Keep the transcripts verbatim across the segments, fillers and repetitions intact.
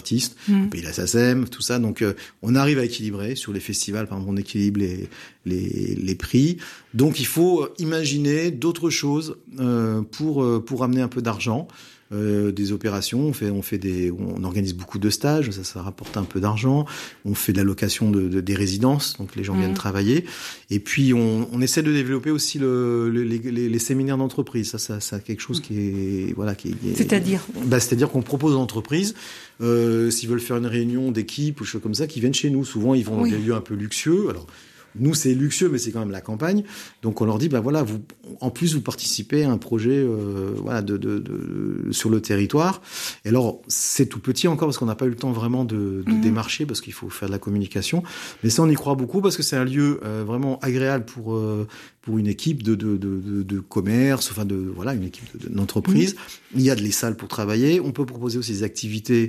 artistes, mmh. on paye la S A C E M, tout ça. Donc, euh, on arrive à équilibrer sur les festivals. Par exemple, on équilibre les, les, les prix. Donc, il faut imaginer d'autres choses euh, pour pour amener un peu d'argent. Euh, des opérations, on fait, on fait des, on organise beaucoup de stages, ça, ça rapporte un peu d'argent. On fait de la location de, de des résidences, donc les gens mmh. viennent travailler. Et puis on, on essaie de développer aussi le, le, les, les, les séminaires d'entreprise. Ça, ça, ça quelque chose qui est, voilà, qui est. C'est-à-dire. Bah, c'est-à-dire qu'on propose aux entreprises, euh, s'ils veulent faire une réunion d'équipe ou choses comme ça, qui viennent chez nous. Souvent, ils vont dans oui. des lieux un peu luxueux. Alors. Nous, c'est luxueux, mais c'est quand même la campagne. Donc, on leur dit, bah voilà, vous, en plus, vous participez à un projet, euh, voilà, de, de, de, sur le territoire. Et alors, c'est tout petit encore parce qu'on n'a pas eu le temps vraiment de, de mmh. démarcher parce qu'il faut faire de la communication. Mais ça, on y croit beaucoup parce que c'est un lieu euh, vraiment agréable pour euh, pour une équipe de de de, de, de commerce, enfin de voilà, une équipe de, d'entreprise. Mmh. Il y a de les salles pour travailler. On peut proposer aussi des activités.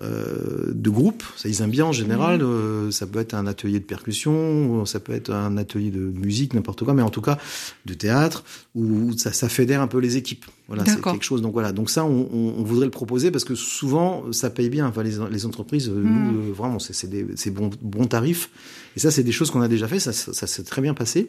Euh, de groupe, ça ils aiment bien en général. Mmh. Euh, ça peut être un atelier de percussion, ça peut être un atelier de musique, n'importe quoi, mais en tout cas de théâtre où ça, ça fédère un peu les équipes. Voilà, D'accord. c'est quelque chose. Donc voilà, donc ça on, on, on voudrait le proposer parce que souvent ça paye bien. Enfin les, les entreprises, mmh. nous euh, vraiment c'est, c'est des c'est bons bons tarifs. Et ça c'est des choses qu'on a déjà fait. Ça, ça, ça s'est très bien passé.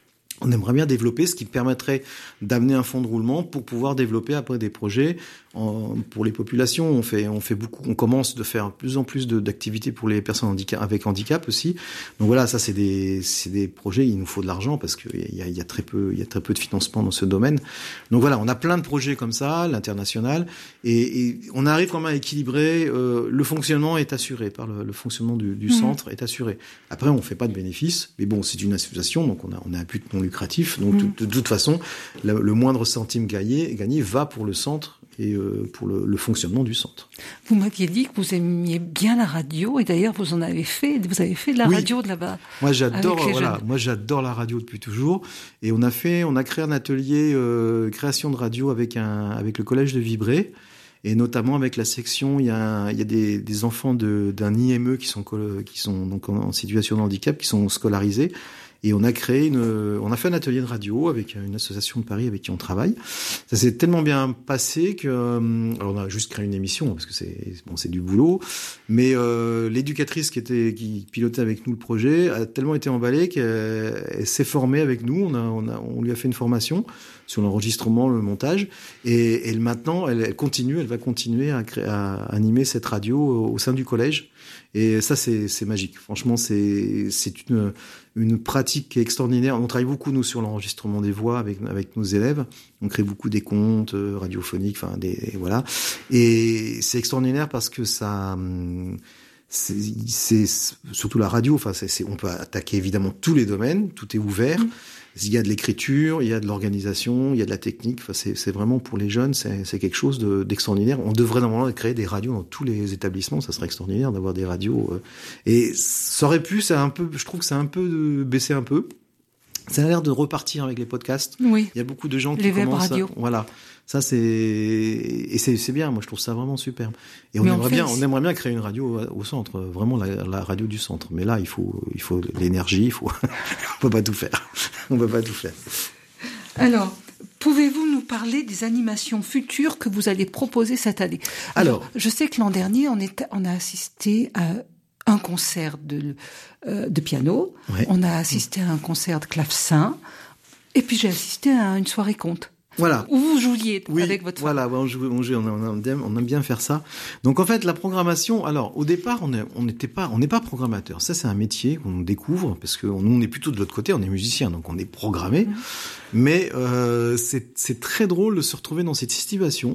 On aimerait bien développer ce qui permettrait d'amener un fonds de roulement pour pouvoir développer après des projets en, pour les populations. On fait, on fait beaucoup, on commence de faire de plus en plus de, d'activités pour les personnes handicap, avec handicap aussi. Donc voilà, ça c'est des, c'est des projets. Il nous faut de l'argent parce qu'il y a, il y a très peu, il y a très peu de financement dans ce domaine. Donc voilà, on a plein de projets comme ça, l'international, et, et on arrive quand même à équilibrer. Euh, le fonctionnement est assuré par le, le fonctionnement du, du mmh. centre est assuré. Après, on fait pas de bénéfices, mais bon, c'est une association, donc on a, on a un but non lucratif. Donc mmh. de, de toute façon, le, le moindre centime gagné, gagné va pour le centre et euh, pour le, le fonctionnement du centre. Vous m'aviez dit que vous aimiez bien la radio et d'ailleurs vous en avez fait, vous avez fait de la oui. radio de là-bas. Moi j'adore, voilà, jeunes. moi j'adore la radio depuis toujours et on a fait, on a créé un atelier euh, création de radio avec un, avec le collège de Vibré. Et notamment avec la section, il y a, il y a des, des enfants de, d'un I M E qui sont, qui sont donc en, en situation de handicap, qui sont scolarisés. Et on a créé une, on a fait un atelier de radio avec une association de Paris avec qui on travaille. Ça s'est tellement bien passé que, alors on a juste créé une émission parce que c'est, bon, c'est du boulot. Mais euh, l'éducatrice qui était, qui pilotait avec nous le projet a tellement été emballée qu'elle elle s'est formée avec nous. On a, on a, on lui a fait une formation sur l'enregistrement, le montage, et, et maintenant elle, elle continue, elle va continuer à, créer, à animer cette radio au, au sein du collège. Et ça, c'est, c'est magique. Franchement, c'est, c'est une, une pratique qui est extraordinaire. On travaille beaucoup, nous, sur l'enregistrement des voix avec, avec nos élèves. On crée beaucoup des contes euh, radiophoniques, enfin, des, voilà. Et c'est extraordinaire parce que ça, c'est, c'est surtout la radio. Enfin, c'est, c'est, on peut attaquer évidemment tous les domaines. Tout est ouvert. Mmh. Il y a de l'écriture, il y a de l'organisation, il y a de la technique. Enfin, c'est, c'est vraiment pour les jeunes, c'est, c'est quelque chose de, d'extraordinaire. On devrait normalement créer des radios dans tous les établissements. Ça serait extraordinaire d'avoir des radios. Et ça aurait pu, c'est un peu, je trouve que c'est un peu baissé un peu. Ça a l'air de repartir avec les podcasts. Oui. Il y a beaucoup de gens qui les commencent. Les web radios. Voilà. Ça, c'est, et c'est, c'est bien. Moi, je trouve ça vraiment superbe. Et on Mais aimerait on bien, on aimerait bien créer une radio au centre. Vraiment la, la radio du centre. Mais là, il faut, il faut l'énergie, il faut, on peut pas tout faire. On peut pas tout faire. Alors, pouvez-vous nous parler des animations futures que vous allez proposer cette année? Alors, Alors je sais que l'an dernier, on est, on a assisté à un concert de, euh, de piano. Ouais. On a assisté à un concert de clavecin. Et puis, j'ai assisté à une soirée conte. Voilà. Où vous jouiez oui, avec votre femme. Voilà, on joue, on joue, on, on, aime, on aime bien faire ça. Donc en fait, la programmation. Alors au départ, on est, on n'était pas, on n'est pas programmateur. Ça, c'est un métier qu'on découvre parce que nous, on est plutôt de l'autre côté. On est musicien, donc on est programmé. Mmh. Mais euh, c'est, c'est très drôle de se retrouver dans cette situation.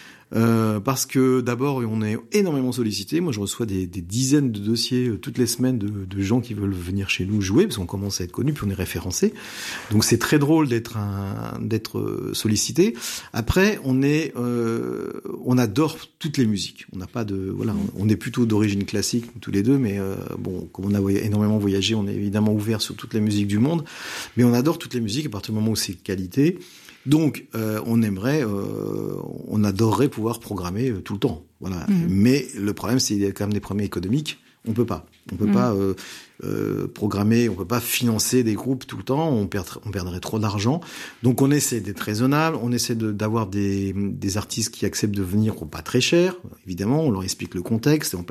Euh, parce que d'abord on est énormément sollicité. Moi je reçois des, des dizaines de dossiers euh, toutes les semaines de, de gens qui veulent venir chez nous jouer parce qu'on commence à être connu puis on est référencé. Donc c'est très drôle d'être un, d'être sollicité. Après on est euh, on adore toutes les musiques. On n'a pas de voilà on est plutôt d'origine classique tous les deux, mais euh, bon comme on a voy- énormément voyagé, on est évidemment ouvert sur toutes les musiques du monde. Mais on adore toutes les musiques à partir du moment où c'est de qualité. Donc, euh, on aimerait, euh, on adorerait pouvoir programmer euh, tout le temps, voilà. Mmh. Mais le problème, c'est qu'il y a quand même des problèmes économiques. On peut pas, on peut mmh. pas euh, euh, programmer, on peut pas financer des groupes tout le temps. On perdrait, on perdrait trop d'argent. Donc, on essaie d'être raisonnable. On essaie de, d'avoir des, des artistes qui acceptent de venir, pas très cher, évidemment. On leur explique le contexte. Et on